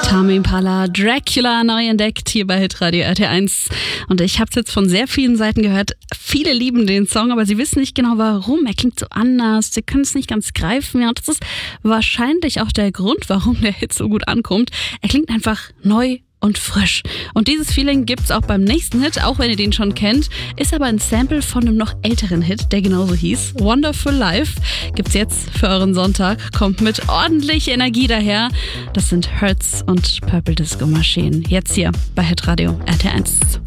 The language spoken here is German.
Tame Impala, Dracula, neu entdeckt hier bei Hitradio RT1. Und ich habe es jetzt von sehr vielen Seiten gehört. Viele lieben den Song, aber sie wissen nicht genau warum. Er klingt so anders, sie können es nicht ganz greifen. Ja, und das ist wahrscheinlich auch der Grund, warum der Hit so gut ankommt. Er klingt einfach neu und frisch. Und dieses Feeling gibt's auch beim nächsten Hit, auch wenn ihr den schon kennt, ist aber ein Sample von einem noch älteren Hit, der genauso hieß. Wonderful Life gibt's jetzt für euren Sonntag, kommt mit ordentlich Energie daher. Das sind Hurts und Purple Disco Machine. Jetzt hier bei Hitradio RT1.